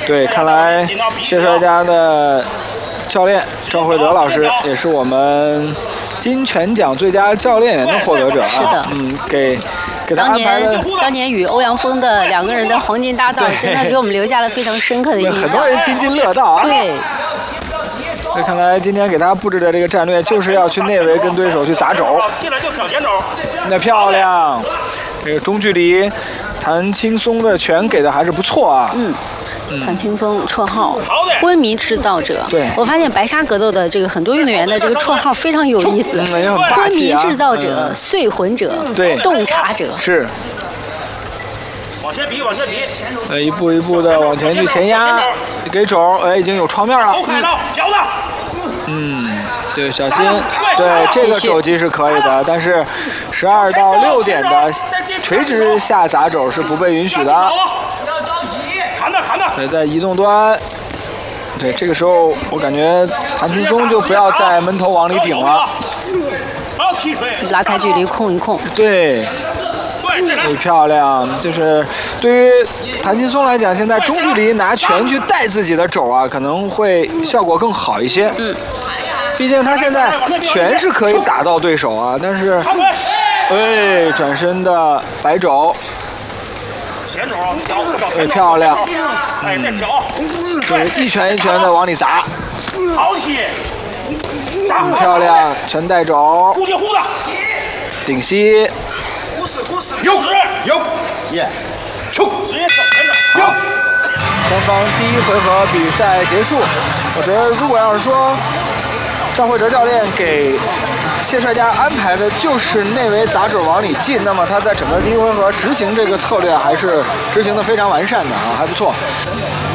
对，看来谢帅家的教练赵慧德老师也是我们金拳奖最佳教练员的获得者啊。 是的， 给他安排的。 当年与欧阳锋的2个人的黄金搭档，真的给我们留下了非常深刻的印象。 很多人津津乐道啊。 对。 那看来今天给他布置的这个战略就是要去内围跟对手去砸肘。 进来就挑前肘。 那漂亮，这个中距离，谭青松的拳给的还是不错啊。 谭青松绰号昏迷制造者。 对， 我发现白沙格斗的这个很多运动员的这个绰号非常有意思。昏迷制造者、碎魂者、 对， 洞察者。 是。 往前比，往前比。 一步一步的往前去前压，给肘，已经有床面了。 脚的。 对，小心。对，这个肘击是可以的，但是12到6点的垂直下砸肘是不被允许的。对，在移动端，对，这个时候我感觉谭青松就不要再闷头往里顶了， 拉开距离控一控。 对，很漂亮。就是对于谭青松来讲，现在中距离拿拳去带自己的肘啊，可能会效果更好一些。毕竟他现在拳是可以打到对手啊，但是，转身的摆肘。对，漂亮，对，一拳一拳的往里砸，漂亮，拳带肘，顶膝， 有，耶，出，直接挑前肘， 好，双方第1回合比赛结束。我觉得如果要是说赵慧哲教练给谢帅家安排的就是内围砸肘往里进，那么他在整个第1回合执行这个策略还是执行的非常完善的啊，还不错。